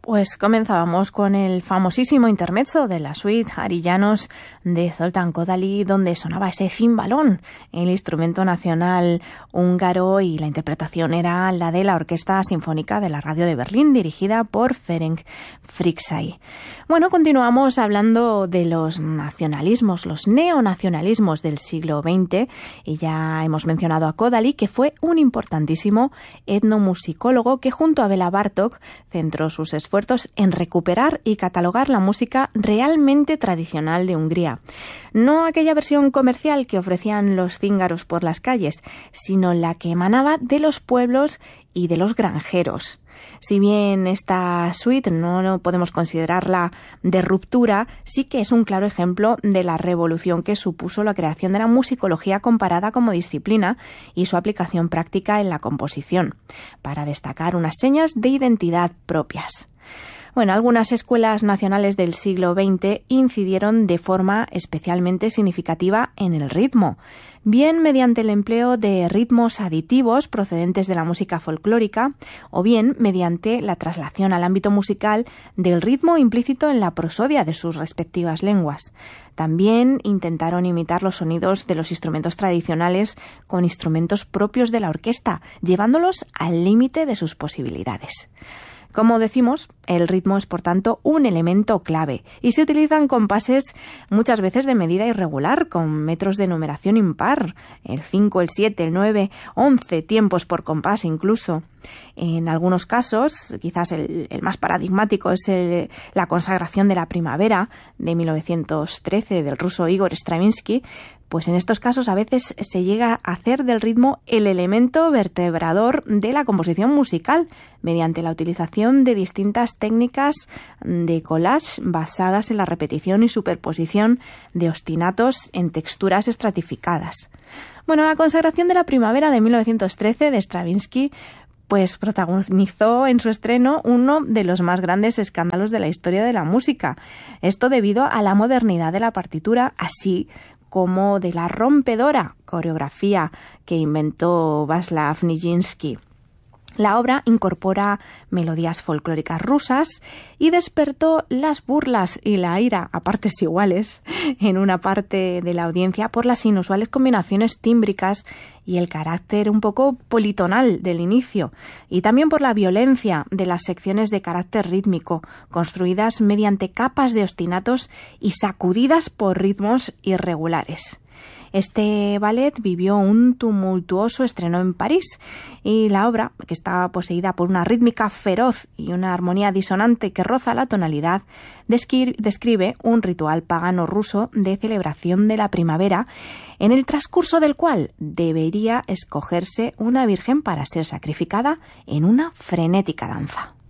Pues comenzábamos con el famosísimo intermezzo de la suite Arillanos de Zoltán Kodály, donde sonaba ese cimbalón, el instrumento nacional húngaro, y la interpretación era la de la Orquesta Sinfónica de la Radio de Berlín, dirigida por Ferenc Fricsay. Bueno, continuamos hablando de los nacionalismos, los neonacionalismos del siglo XX, y ya hemos mencionado a Kodály, que fue un importantísimo etnomusicólogo que junto a Béla Bartók centró sus esfuerzos en recuperar y catalogar la música realmente tradicional de Hungría. No aquella versión comercial que ofrecían los cíngaros por las calles, sino la que emanaba de los pueblos y de los granjeros. Si bien esta suite no podemos considerarla de ruptura, sí que es un claro ejemplo de la revolución que supuso la creación de la musicología comparada como disciplina y su aplicación práctica en la composición, para destacar unas señas de identidad propias. Bueno, algunas escuelas nacionales del siglo XX incidieron de forma especialmente significativa en el ritmo, bien mediante el empleo de ritmos aditivos procedentes de la música folclórica, o bien mediante la traslación al ámbito musical del ritmo implícito en la prosodia de sus respectivas lenguas. También intentaron imitar los sonidos de los instrumentos tradicionales con instrumentos propios de la orquesta, llevándolos al límite de sus posibilidades. Como decimos, el ritmo es por tanto un elemento clave y se utilizan compases muchas veces de medida irregular, con metros de numeración impar, el 5, el 7, el 9, 11 tiempos por compás incluso. En algunos casos, quizás el más paradigmático es la consagración de la primavera de 1913 del ruso Igor Stravinsky. Pues en estos casos a veces se llega a hacer del ritmo el elemento vertebrador de la composición musical mediante la utilización de distintas técnicas de collage basadas en la repetición y superposición de ostinatos en texturas estratificadas. Bueno, la consagración de la primavera de 1913 de Stravinsky pues protagonizó en su estreno uno de los más grandes escándalos de la historia de la música. Esto debido a la modernidad de la partitura, así como de la rompedora coreografía que inventó Václav Nijinsky. La obra incorpora melodías folclóricas rusas y despertó las burlas y la ira a partes iguales en una parte de la audiencia por las inusuales combinaciones tímbricas y el carácter un poco politonal del inicio, y también por la violencia de las secciones de carácter rítmico, construidas mediante capas de ostinatos y sacudidas por ritmos irregulares. Este ballet vivió un tumultuoso estreno en París y la obra, que está poseída por una rítmica feroz y una armonía disonante que roza la tonalidad, describe un ritual pagano ruso de celebración de la primavera, en el transcurso del cual debería escogerse una virgen para ser sacrificada en una frenética danza.